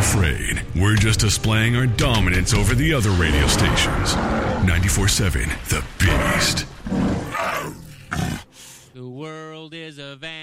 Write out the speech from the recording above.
afraid. We're just displaying our dominance over the other radio stations. 94.7 The Beast. The world is a van.